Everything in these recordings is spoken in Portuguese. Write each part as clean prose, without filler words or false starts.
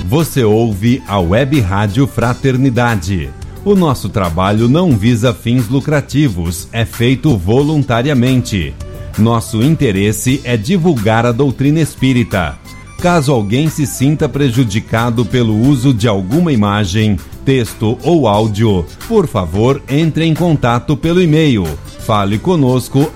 Você ouve a Web Rádio Fraternidade. O nosso trabalho não visa fins lucrativos, é feito voluntariamente. Nosso interesse é divulgar a doutrina espírita. Caso alguém se sinta prejudicado pelo uso de alguma imagem, texto ou áudio, por favor, entre em contato pelo e-mail. Fale conosco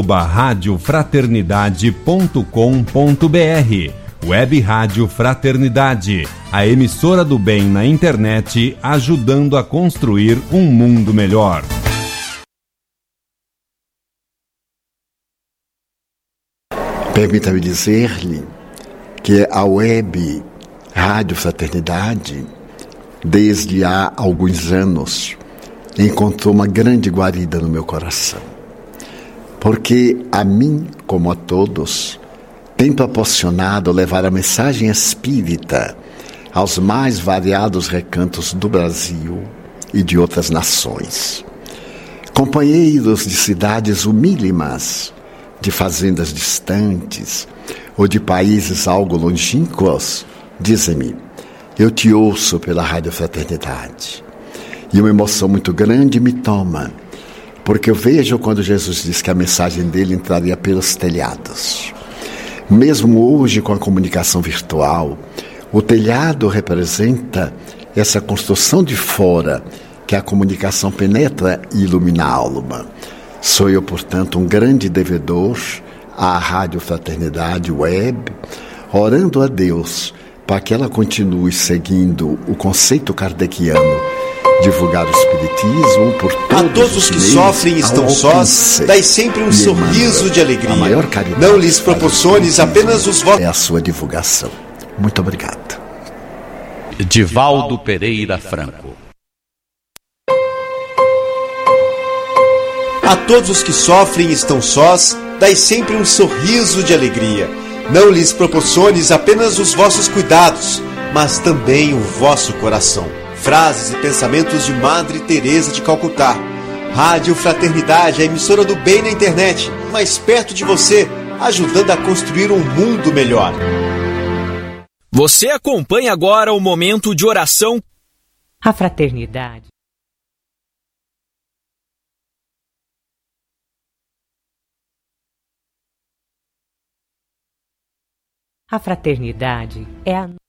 @radiofraternidade.com.br. Web Rádio Fraternidade, a emissora do bem na internet, ajudando a construir um mundo melhor. Permita-me dizer-lhe que a Web Rádio Fraternidade, desde há alguns anos, encontrou uma grande guarida no meu coração. Porque a mim, como a todos, tem proporcionado levar a mensagem espírita aos mais variados recantos do Brasil e de outras nações. Companheiros de cidades humílimas, de fazendas distantes ou de países algo longínquos, dizem-me: eu te ouço pela Rádio Fraternidade. E uma emoção muito grande me toma, porque eu vejo quando Jesus diz que a mensagem dele entraria pelos telhados. Mesmo hoje, com a comunicação virtual, o telhado representa essa construção de fora que a comunicação penetra e ilumina a alma. Sou eu, portanto, um grande devedor à Rádio Fraternidade Web, orando a Deus para que ela continue seguindo o conceito kardeciano, divulgar o espiritismo por todos os que meios, sofrem e estão sós, dai sempre um sorriso de alegria. Não lhes proporciones apenas os vossos. É a sua divulgação. Muito obrigado. Divaldo Pereira Franco. A todos os que sofrem e estão sós, dai sempre um sorriso de alegria. Não lhes proporciones apenas os vossos cuidados, mas também o vosso coração. Frases e pensamentos de Madre Teresa de Calcutá. Rádio Fraternidade, a emissora do bem na internet, mais perto de você, ajudando a construir um mundo melhor. Você acompanha agora o momento de oração. A fraternidade. A fraternidade é a